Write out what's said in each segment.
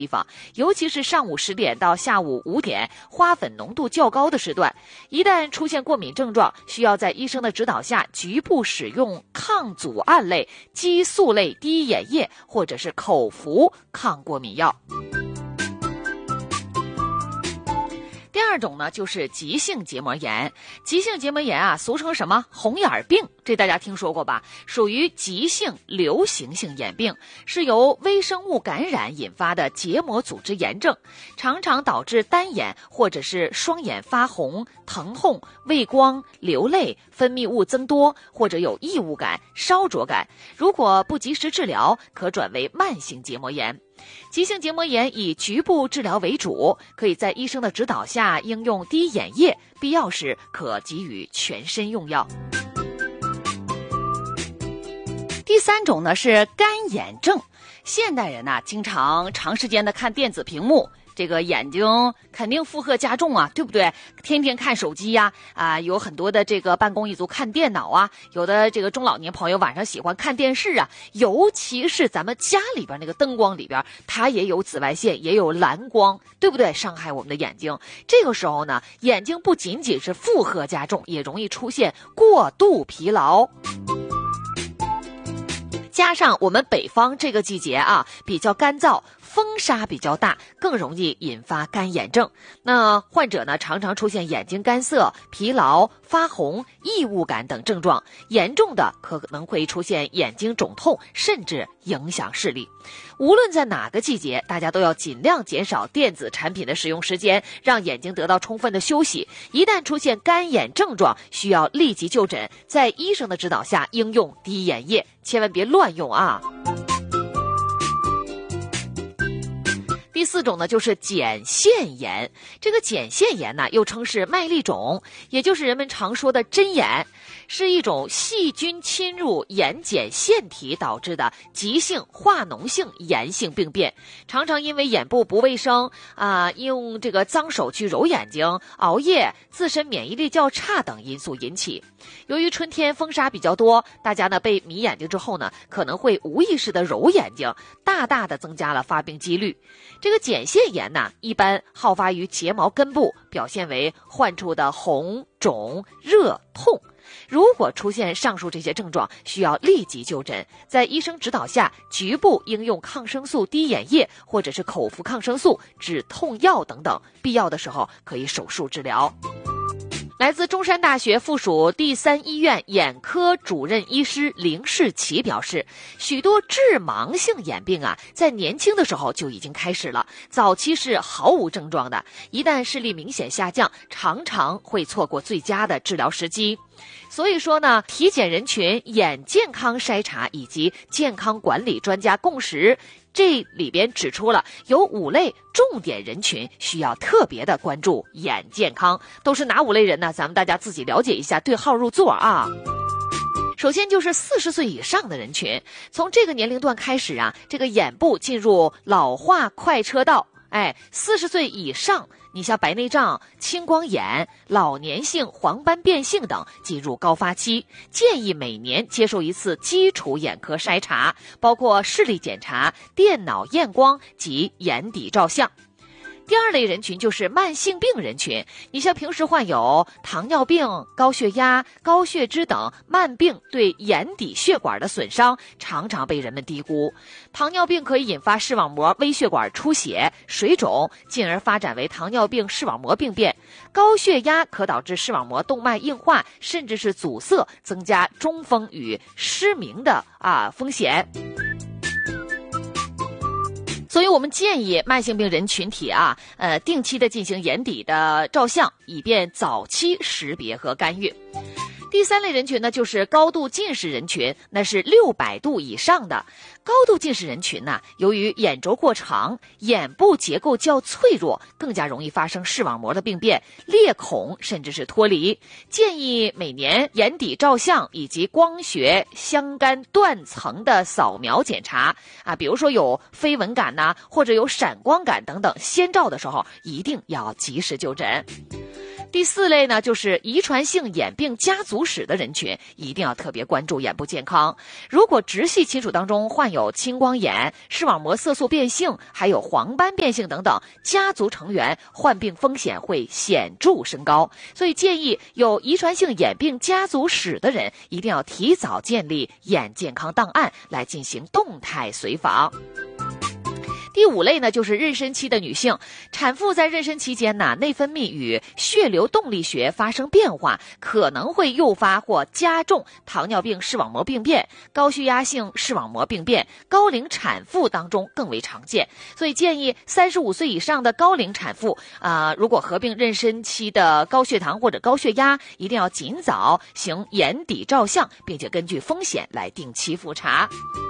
地方，尤其是上午10点到下午5点花粉浓度较高的时段，一旦出现过敏症状，需要在医生的指导下局部使用抗组胺类、激素类滴眼液或者是口服抗过敏药。第二种呢，就是急性结膜炎。急性结膜炎啊，俗称什么红眼病，这大家听说过吧？属于急性流行性眼病，是由微生物感染引发的结膜组织炎症，常常导致单眼或者是双眼发红、疼痛、畏光、流泪、分泌物增多，或者有异物感、烧灼感。如果不及时治疗，可转为慢性结膜炎。急性结膜炎以局部治疗为主，可以在医生的指导下应用滴眼液，必要时可给予全身用药。第三种呢是干眼症。现代人呢经常长时间的看电子屏幕，这个眼睛肯定负荷加重啊，对不对？天天看手机呀，有很多的这个办公一族看电脑啊，有的这个中老年朋友晚上喜欢看电视啊，尤其是咱们家里边那个灯光里边，它也有紫外线，也有蓝光，对不对？伤害我们的眼睛。这个时候呢，眼睛不仅仅是负荷加重，也容易出现过度疲劳。加上我们北方这个季节啊比较干燥，风沙比较大，更容易引发干眼症。那患者呢常常出现眼睛干涩、疲劳、发红、异物感等症状，严重的可能会出现眼睛肿痛，甚至影响视力。无论在哪个季节，大家都要尽量减少电子产品的使用时间，让眼睛得到充分的休息。一旦出现干眼症状，需要立即就诊，在医生的指导下应用滴眼液，千万别乱用啊。第四种呢，就是睑腺炎。这个睑腺炎呢，又称是麦粒肿，也就是人们常说的针眼，是一种细菌侵入眼睑腺体导致的急性化脓性炎性病变，常常因为眼部不卫生用这个脏手去揉眼睛、熬夜、自身免疫力较差等因素引起。由于春天风沙比较多，大家呢被迷眼睛之后呢，可能会无意识的揉眼睛，大大的增加了发病几率。这个睑腺炎呢，一般好发于睫毛根部，表现为患处的红、肿、热、痛。如果出现上述这些症状，需要立即就诊，在医生指导下局部应用抗生素滴眼液或者是口服抗生素、止痛药等等，必要的时候可以手术治疗。来自中山大学附属第3医院眼科主任医师林世奇表示，许多致盲性眼病在年轻的时候就已经开始了，早期是毫无症状的，一旦视力明显下降，常常会错过最佳的治疗时机。所以说呢，体检人群眼健康筛查以及健康管理专家共识，这里边指出了有5类重点人群需要特别的关注眼健康。都是哪5类人呢？咱们大家自己了解一下，对号入座啊。首先就是40岁以上的人群，从这个年龄段开始这个眼部进入老化快车道，40岁以上，你像白内障、青光眼、老年性黄斑变性等进入高发期，建议每年接受一次基础眼科筛查，包括视力检查、电脑验光及眼底照相。第2类人群就是慢性病人群，你像平时患有糖尿病、高血压、高血脂等慢病对眼底血管的损伤，常常被人们低估。糖尿病可以引发视网膜微血管出血、水肿，进而发展为糖尿病视网膜病变。高血压可导致视网膜动脉硬化，甚至是阻塞，增加中风与失明的风险。所以我们建议慢性病人群体定期的进行眼底的照相，以便早期识别和干预。第3类人群呢，就是高度近视人群，那是600度以上的。高度近视人群由于眼轴过长，眼部结构较脆弱，更加容易发生视网膜的病变、裂孔甚至是脱离。建议每年眼底照相以及光学相干断层的扫描检查比如说有飞蚊感或者有闪光感等等，先兆的时候一定要及时就诊。 第4类呢，就是遗传性眼病家族史的人群，一定要特别关注眼部健康。如果直系亲属当中患有青光眼、视网膜色素变性，还有黄斑变性等等，家族成员患病风险会显著升高。所以建议有遗传性眼病家族史的人，一定要提早建立眼健康档案，来进行动态随访。第5类呢，就是妊娠期的女性，产妇在妊娠期间呢，内分泌与血流动力学发生变化，可能会诱发或加重糖尿病视网膜病变、高血压性视网膜病变，高龄产妇当中更为常见。所以建议35岁以上的高龄产妇如果合并妊娠期的高血糖或者高血压，一定要尽早行眼底照相，并且根据风险来定期复查。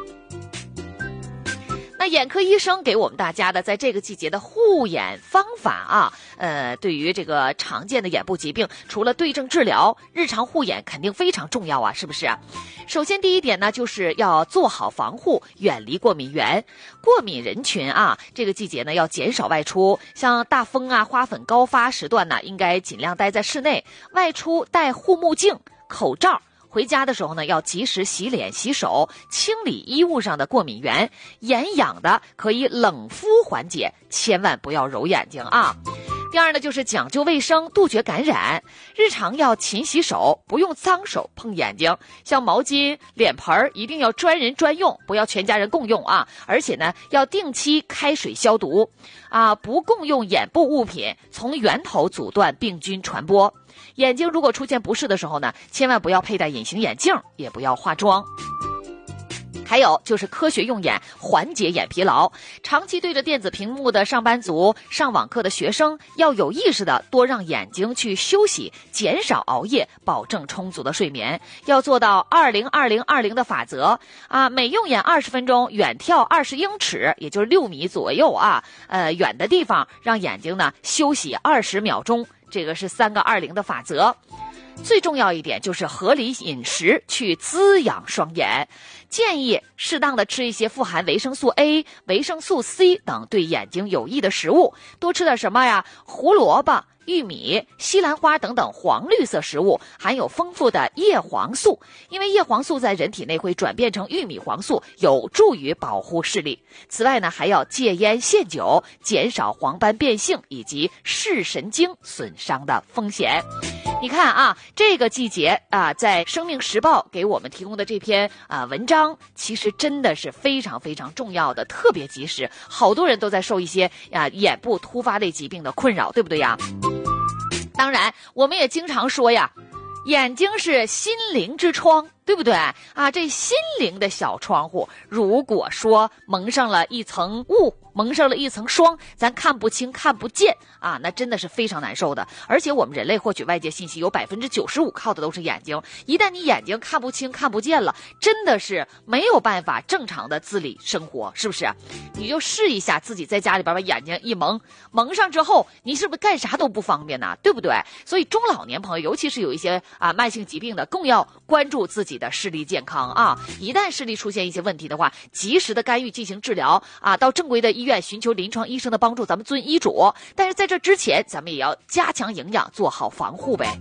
那眼科医生给我们大家的在这个季节的护眼方法对于这个常见的眼部疾病，除了对症治疗，日常护眼肯定非常重要啊，是不是？首先第一点呢，就是要做好防护，远离过敏源。过敏人群这个季节呢要减少外出，像大风花粉高发时段呢，应该尽量待在室内，外出戴护目镜、口罩。回家的时候呢，要及时洗脸洗手，清理衣物上的过敏源。眼痒的可以冷敷缓解，千万不要揉眼睛啊。第二呢，就是讲究卫生，杜绝感染。日常要勤洗手，不用脏手碰眼睛。像毛巾、脸盆一定要专人专用，不要全家人共用啊。而且呢，要定期开水消毒不共用眼部物品，从源头阻断病菌传播。眼睛如果出现不适的时候呢，千万不要佩戴隐形眼镜，也不要化妆。还有就是科学用眼，缓解眼疲劳。长期对着电子屏幕的上班族、上网课的学生，要有意识的多让眼睛去休息，减少熬夜，保证充足的睡眠。要做到20-20-20的法则每用眼20分钟，远眺20英尺，也就是6米左右远的地方让眼睛呢休息20秒钟。这个是3个20的法则。最重要一点就是合理饮食，去滋养双眼。建议适当的吃一些富含维生素 A、维生素 C 等对眼睛有益的食物，多吃点什么呀？胡萝卜、玉米、西兰花等等黄绿色食物，含有丰富的叶黄素，因为叶黄素在人体内会转变成玉米黄素，有助于保护视力。此外呢，还要戒烟限酒，减少黄斑变性以及视神经损伤的风险。你看这个季节在生命时报给我们提供的这篇文章，其实真的是非常非常重要的，特别及时。好多人都在受一些眼部突发类疾病的困扰，对不对呀？当然，我们也经常说呀，眼睛是心灵之窗，对不对这心灵的小窗户，如果说蒙上了一层雾，蒙上了一层霜，咱看不清看不见那真的是非常难受的。而且我们人类获取外界信息有95%靠的都是眼睛，一旦你眼睛看不清看不见了，真的是没有办法正常的自理生活，是不是？你就试一下自己在家里边把眼睛一蒙上之后，你是不是干啥都不方便呢？对不对？所以中老年朋友，尤其是有一些慢性疾病的，更要关注自己的视力健康一旦视力出现一些问题的话，及时的干预进行治疗到正规的医院寻求临床医生的帮助，咱们遵医嘱。但是在这之前，咱们也要加强营养，做好防护呗。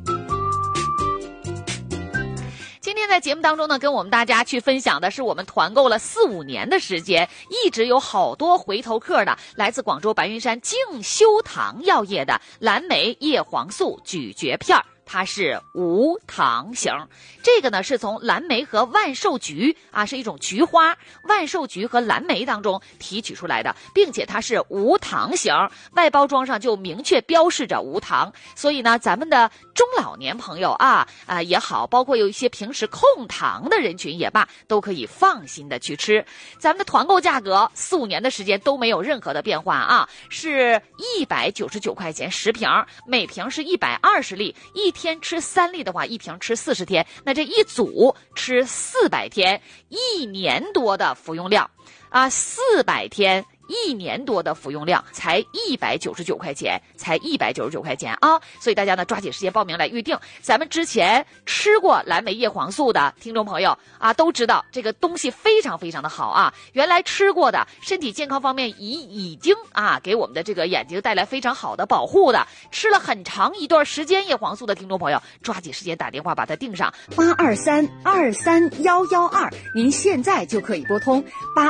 今天在节目当中呢，跟我们大家去分享的是我们团购了4-5年的时间，一直有好多回头客的，来自广州白云山静修堂药业的蓝莓叶黄素咀嚼片，它是无糖型。这个呢是从蓝莓和万寿菊是一种菊花，万寿菊和蓝莓当中提取出来的，并且它是无糖型，外包装上就明确标示着无糖。所以呢，咱们的中老年朋友也好，包括有一些平时控糖的人群也罢，都可以放心的去吃。咱们的团购价格4-5年的时间都没有任何的变化是199块钱10瓶，每瓶是120粒，一天吃3粒的话，一瓶吃40天，那这一组吃400天，1年多的服用量400天 1年多的服用量，才199块钱，才199块钱啊！所以大家呢抓紧时间报名来预定。咱们之前吃过蓝莓叶黄素的听众朋友啊，都知道这个东西非常非常的好啊。原来吃过的，身体健康方面已经给我们的这个眼睛带来非常好的保护的，吃了很长一段时间叶黄素的听众朋友，抓紧时间打电话把它订上 823-23112，您现在就可以拨通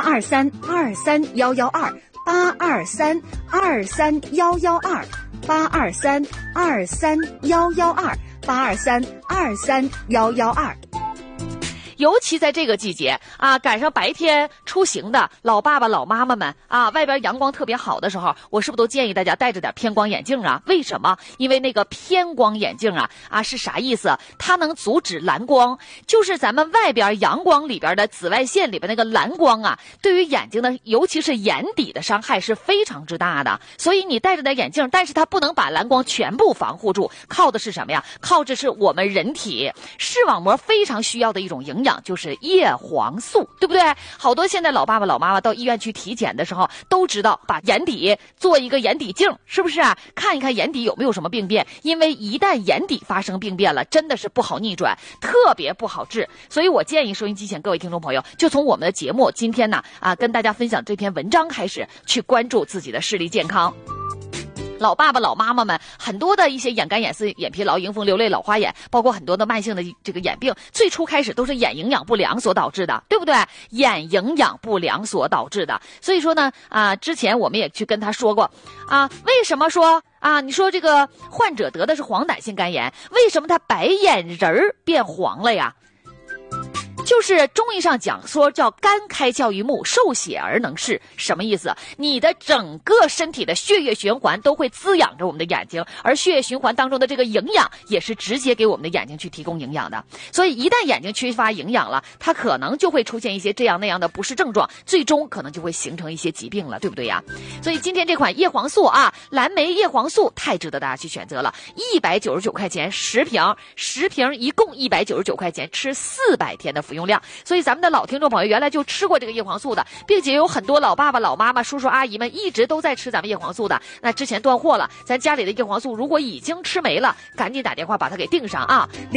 823-23112，823-23112，823-23112，823-23112。 尤其在这个季节啊，赶上白天出行的老爸爸老妈妈们啊，外边阳光特别好的时候，我是不是都建议大家戴着点偏光眼镜啊？为什么？因为那个偏光眼镜是啥意思？它能阻止蓝光，就是咱们外边阳光里边的紫外线里边那个蓝光对于眼睛的，尤其是眼底的伤害是非常之大的。所以你戴着点眼镜，但是它不能把蓝光全部防护住，靠的是什么呀？靠的是我们人体视网膜非常需要的一种营养，就是叶黄素，对不对？好多现在老爸爸老妈妈到医院去体检的时候，都知道把眼底做一个眼底镜，是不是看一看眼底有没有什么病变，因为一旦眼底发生病变了，真的是不好逆转，特别不好治。所以我建议收音机前各位听众朋友，就从我们的节目今天跟大家分享这篇文章开始，去关注自己的视力健康。老爸爸老妈妈们很多的一些眼干眼涩、眼疲劳、迎风流泪、老花眼，包括很多的慢性的这个眼病，最初开始都是眼营养不良所导致的，对不对？眼营养不良所导致的。所以说呢之前我们也去跟他说过为什么说你说这个患者得的是黄疸性肝炎，为什么他白眼仁变黄了呀？就是中医上讲说叫肝开窍于目，受血而能视，什么意思？你的整个身体的血液循环都会滋养着我们的眼睛，而血液循环当中的这个营养也是直接给我们的眼睛去提供营养的。所以一旦眼睛缺乏营养了，它可能就会出现一些这样那样的不适症状，最终可能就会形成一些疾病了，对不对呀？所以今天这款叶黄素蓝莓叶黄素太值得大家去选择了，199块钱10瓶一共199块钱，吃400天的服用量。所以咱们的老听众朋友原来就吃过这个叶黄素的，并且有很多老爸爸老妈妈叔叔阿姨们一直都在吃咱们叶黄素的，那之前断货了，咱家里的叶黄素如果已经吃没了，赶紧打电话把它给订上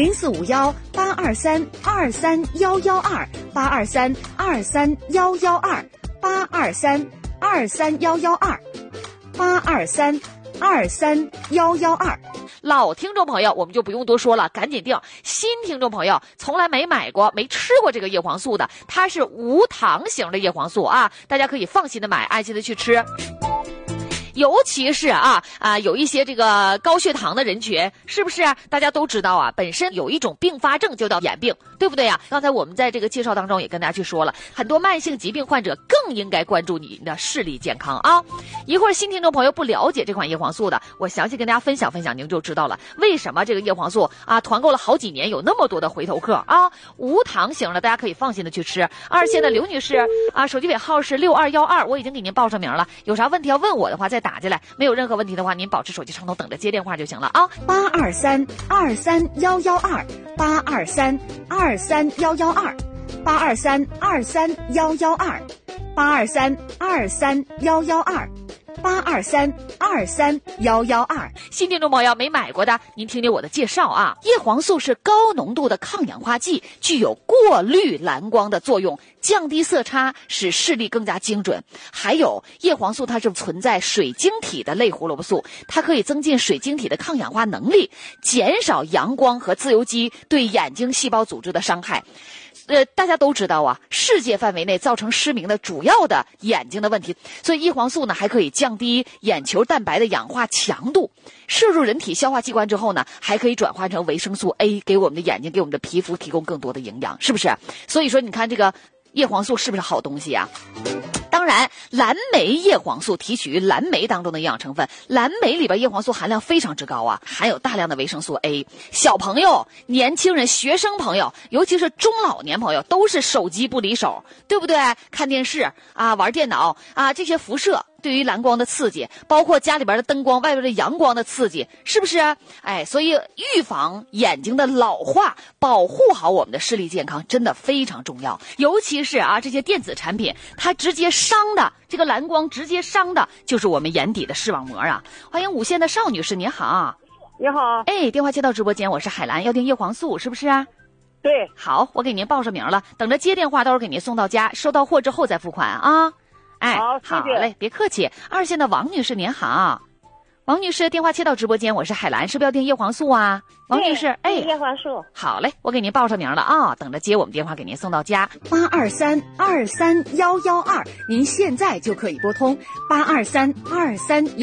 0451-823-23112，823-23112，823-23112， 老听众朋友我们就不用多说了，赶紧订。新听众朋友从来没买过没吃过这个叶黄素的，它是无糖型的叶黄素大家可以放心的买，安心的去吃。尤其是有一些这个高血糖的人群，是不是大家都知道本身有一种并发症就叫眼病，对不对刚才我们在这个介绍当中也跟大家去说了，很多慢性疾病患者更应该关注你的视力健康一会儿新听众朋友不了解这款叶黄素的，我详细跟大家分享分享，您就知道了为什么这个叶黄素团购了好几年有那么多的回头客无糖型的大家可以放心的去吃。二线的刘女士手机尾号是6212，我已经给您报上名了，有啥问题要问我的话再打进来，没有任何问题的话您保持手机畅通，等着接电话就行了 823-23112，823-23112，823-23112，823-23112， 新听众朋友没买过的，您听听我的介绍叶黄素是高浓度的抗氧化剂，具有过滤蓝光的作用，降低色差，使视力更加精准。还有叶黄素它是存在水晶体的类胡萝卜素，它可以增进水晶体的抗氧化能力，减少阳光和自由基对眼睛细胞组织的伤害。大家都知道世界范围内造成失明的主要的眼睛的问题，所以叶黄素呢还可以降低眼球蛋白的氧化强度，摄入人体消化器官之后呢，还可以转化成维生素 A， 给我们的眼睛给我们的皮肤提供更多的营养，是不是？所以说你看这个叶黄素是不是好东西当然蓝莓叶黄素提取于蓝莓当中的营养成分，蓝莓里边叶黄素含量非常之高含有大量的维生素 A。 小朋友、年轻人、学生朋友，尤其是中老年朋友，都是手机不离手，对不对？看电视玩电脑这些辐射对于蓝光的刺激，包括家里边的灯光、外边的阳光的刺激，是不是？所以预防眼睛的老化，保护好我们的视力健康，真的非常重要。尤其是这些电子产品，它直接伤的这个蓝光，直接伤的就是我们眼底的视网膜啊。欢迎无限的邵女士，您好。 你好。 电话接到直播间，我是海兰，要订叶黄素，是不是啊？ 对。 好，我给您报上名了，等着接电话，到时候给您送到家，收到货之后再付款啊。 好，谢谢。 好嘞，别客气。二线的王女士您好。王女士，电话接到直播间，我是海兰，是不是要订叶黄素啊？王女士， 叶黄素。 好嘞，我给您报上名了啊，等着接我们电话给您送到家。 823-23112，您现在就可以拨通823-23112。